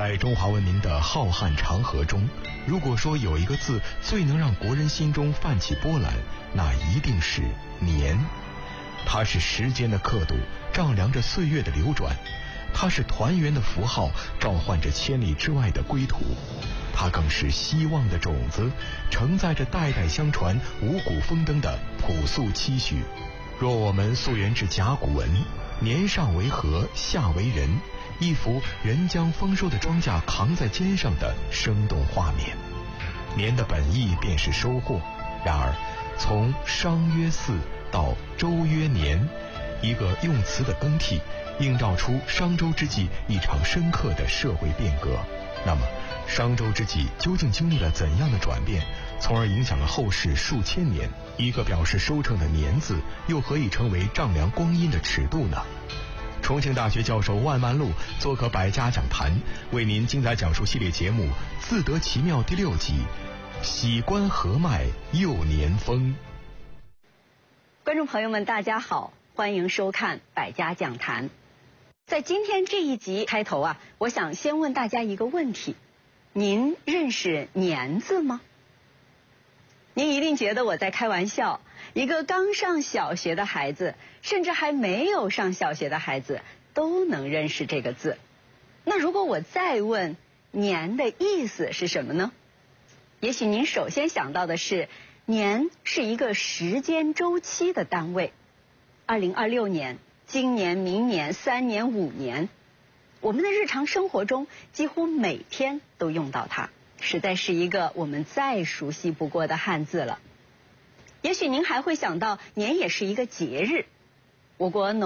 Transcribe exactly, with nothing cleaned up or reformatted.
在中华文明的浩瀚长河中，如果说有一个字最能让国人心中泛起波澜，那一定是年。它是时间的刻度，丈量着岁月的流转；它是团圆的符号，召唤着千里之外的归途；它更是希望的种子，承载着代代相传、五谷丰登的朴素期许。若我们溯源至甲骨文，年上为禾，夏为人，一幅人将丰收的庄稼扛在肩上的生动画面。年的本意便是收获，然而从商曰祀到周曰年，一个用词的更替，映照出商周之际一场深刻的社会变革。那么商周之际究竟经历了怎样的转变，从而影响了后世数千年？一个表示收成的年字，又何以成为丈量光阴的尺度呢？重庆大学教授万万路做客百家讲坛，为您精彩讲述系列节目《自得其妙》第六集：喜观禾麦又年丰。 观众朋友们，大家好，欢迎收看百家讲坛。在今天这一集开头啊，我想先问大家一个问题：您认识年字吗？您一定觉得我在开玩笑，一个刚上小学的孩子，甚至还没有上小学的孩子，都能认识这个字。那如果我再问，年的意思是什么呢？也许您首先想到的是，年是一个时间周期的单位。二零二六年、今年、明年、三年、五年，我们的日常生活中几乎每天都用到它。实在是一个我们再熟悉不过的汉字了。也许您还会想到，年也是一个节日。我国